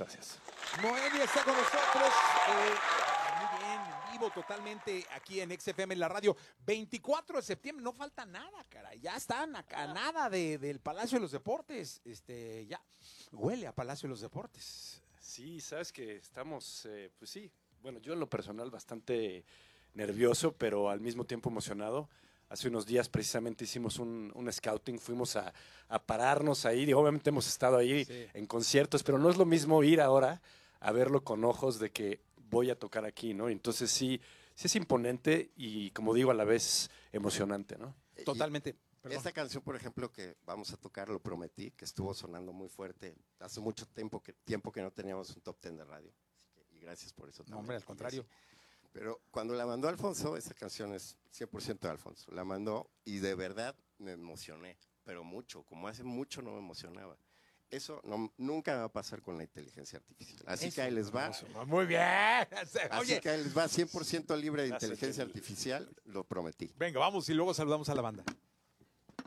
gracias. Noelia está con nosotros. Muy bien, en vivo totalmente aquí en XFM en la radio. 24 de septiembre, no falta nada, caray. Ya están a nada del Palacio de los Deportes. Ya huele a Palacio de los Deportes. Sí, sabes que estamos, pues sí, bueno, yo en lo personal bastante nervioso, pero al mismo tiempo emocionado. Hace unos días precisamente hicimos un scouting, fuimos a pararnos ahí, y obviamente hemos estado ahí en conciertos, pero no es lo mismo ir ahora a verlo con ojos de que voy a tocar aquí, ¿no? Entonces sí es imponente y, como digo, a la vez emocionante, ¿no? Totalmente. Esta canción, por ejemplo, que vamos a tocar, Lo Prometí, que estuvo sonando muy fuerte. Hace mucho tiempo que no teníamos un top 10 de radio. Y gracias por eso también. No, hombre, al contrario. Pero cuando la mandó Alfonso, esa canción es 100% de Alfonso. La mandó y de verdad me emocioné, pero mucho. Como hace mucho no me emocionaba. Eso nunca va a pasar con la inteligencia artificial. Así que ahí les va. Muy bien. Así que ahí les va 100% libre de Gracias, inteligencia Kenny. artificial. Lo prometí. Venga, vamos y luego saludamos a la banda.